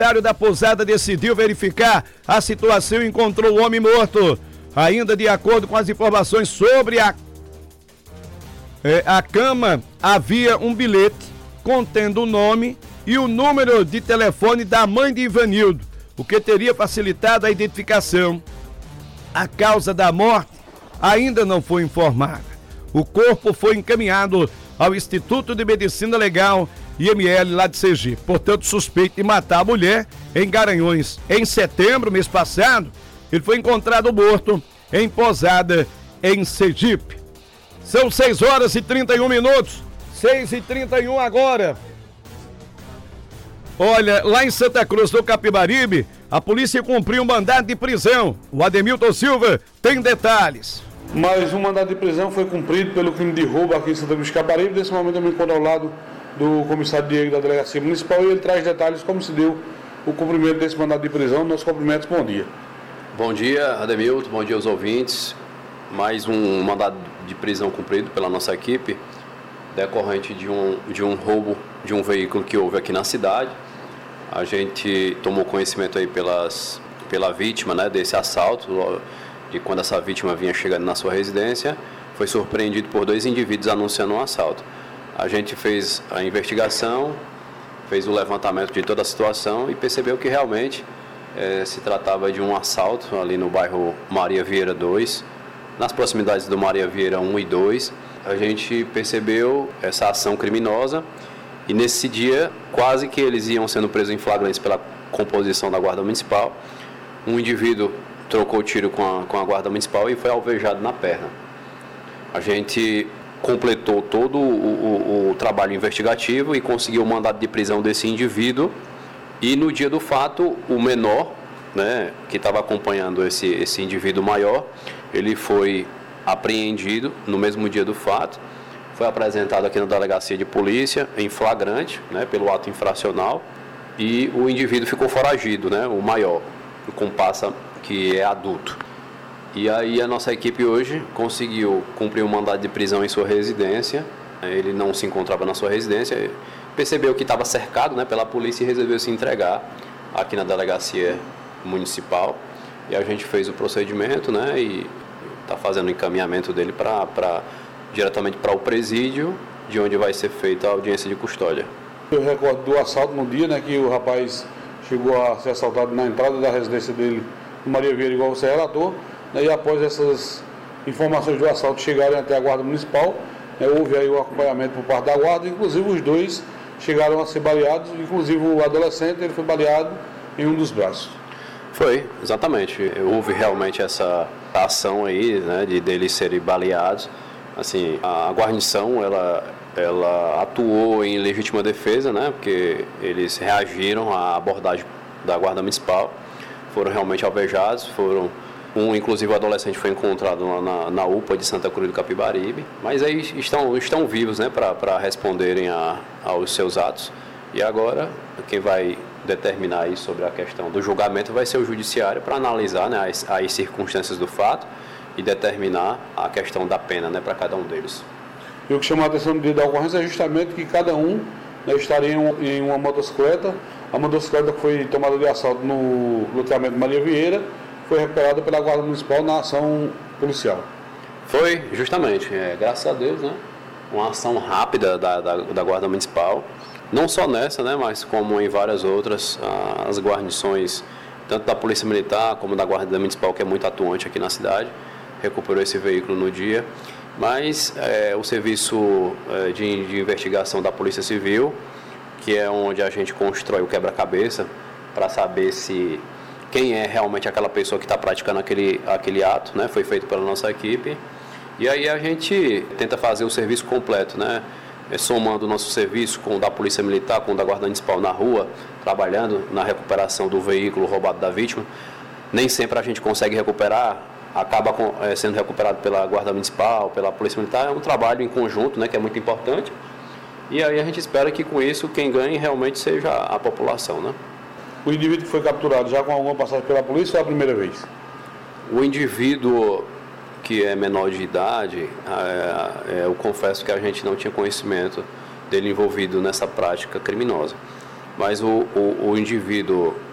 proprietário da pousada decidiu verificar a situação e encontrou o homem morto. Ainda de acordo com as informações sobre a cama, havia um bilhete contendo o nome e o número de telefone da mãe de Ivanildo, o que teria facilitado a identificação. A causa da morte ainda não foi informada. O corpo foi encaminhado ao Instituto de Medicina Legal, IML, lá de Sergipe. Portanto, suspeito de matar a mulher em Garanhuns. Em setembro, mês passado, ele foi encontrado morto em Pousada, em Sergipe. São 6h31. 6h31 agora. Olha, lá em Santa Cruz do Capibaribe, a polícia cumpriu um mandado de prisão. O Ademilton Silva tem detalhes. Mais um mandado de prisão foi cumprido pelo crime de roubo aqui em Santa Cruz do Capibaribe. Nesse momento eu me encontro ao lado do comissário Diego da Delegacia Municipal e ele traz detalhes como se deu o cumprimento desse mandado de prisão. Nossos cumprimentos, bom dia. Bom dia, Ademilton, bom dia aos ouvintes. Mais um mandado de prisão cumprido pela nossa equipe, decorrente de um roubo de um veículo que houve aqui na cidade. A gente tomou conhecimento aí pela vítima, né, desse assalto, de quando essa vítima vinha chegando na sua residência, foi surpreendido por 2 indivíduos anunciando um assalto. A gente fez a investigação, fez o levantamento de toda a situação e percebeu que realmente se tratava de um assalto ali no bairro Maria Vieira 2, nas proximidades do Maria Vieira 1 e 2. A gente percebeu essa ação criminosa e nesse dia quase que eles iam sendo presos em flagrantes pela composição da Guarda Municipal. Um indivíduo trocou tiro com a Guarda Municipal e foi alvejado na perna. A gente completou todo o trabalho investigativo e conseguiu o mandado de prisão desse indivíduo. E no dia do fato, o menor, né, que estava acompanhando esse indivíduo maior, ele foi apreendido no mesmo dia do fato, foi apresentado aqui na delegacia de polícia em flagrante, né, pelo ato infracional, e o indivíduo ficou foragido, né, o maior, o comparsa que é adulto. E aí a nossa equipe hoje conseguiu cumprir um mandado de prisão em sua residência. Ele não se encontrava na sua residência, percebeu que estava cercado, né, pela polícia e resolveu se entregar aqui na delegacia municipal. E a gente fez o procedimento, né, e está fazendo o encaminhamento dele diretamente para o presídio, de onde vai ser feita a audiência de custódia. Eu recordo do assalto no dia, né, que o rapaz chegou a ser assaltado na entrada da residência dele, no Maria Vieira, igual você relatou, né, e após essas informações do assalto chegarem até a Guarda Municipal, houve aí o acompanhamento por parte da Guarda, inclusive os dois chegaram a ser baleados, inclusive o adolescente ele foi baleado em um dos braços. Foi, exatamente. Houve realmente essa ação aí, né, deles serem baleados. Assim, a guarnição, ela atuou em legítima defesa, né, porque eles reagiram à abordagem da Guarda Municipal, foram realmente alvejados, inclusive o adolescente foi encontrado na UPA de Santa Cruz do Capibaribe, mas aí estão vivos, né, para responderem aos seus atos. E agora, quem vai determinar aí sobre a questão do julgamento vai ser o judiciário para analisar, né, as circunstâncias do fato e determinar a questão da pena, né, para cada um deles. E o que chamou a atenção no dia da ocorrência é justamente que cada um, né, estaria em uma motocicleta. A motocicleta que foi tomada de assalto no loteamento Maria Vieira foi recuperada pela Guarda Municipal na ação policial. Foi, justamente. Graças a Deus, né, uma ação rápida da Guarda Municipal. Não só nessa, né, mas como em várias outras, as guarnições, tanto da Polícia Militar como da Guarda Municipal, que é muito atuante aqui na cidade, recuperou esse veículo no dia. Mas o serviço de investigação da Polícia Civil, que é onde a gente constrói o quebra-cabeça para saber quem é realmente aquela pessoa que está praticando aquele ato, né, foi feito pela nossa equipe. E aí a gente tenta fazer o serviço completo, né? Somando o nosso serviço com o da Polícia Militar, com o da Guarda Municipal na rua, trabalhando na recuperação do veículo roubado da vítima. Nem sempre a gente consegue recuperar, acaba sendo recuperado pela Guarda Municipal, pela Polícia Militar. É um trabalho em conjunto, né, que é muito importante. E aí a gente espera que com isso quem ganhe realmente seja a população, né? O indivíduo que foi capturado já com alguma passagem pela polícia ou é a primeira vez? O indivíduo que é menor de idade, eu confesso que a gente não tinha conhecimento dele envolvido nessa prática criminosa. mas o indivíduo